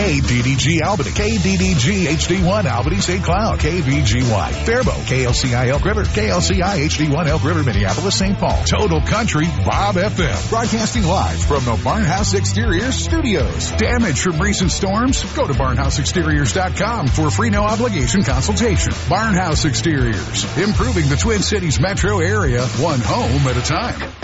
KDDG Albany, KDDG HD1 Albany St. Cloud, KVGY Faribault, KLCI Elk River, KLCI HD1 Elk River Minneapolis St. Paul. Total Country Bob FM. Broadcasting live from the Barnhouse Exteriors Studios. Damage from recent storms? Go to barnhouseexteriors.com for a free no obligation consultation. Barnhouse Exteriors. Improving the Twin Cities metro area, one home at a time.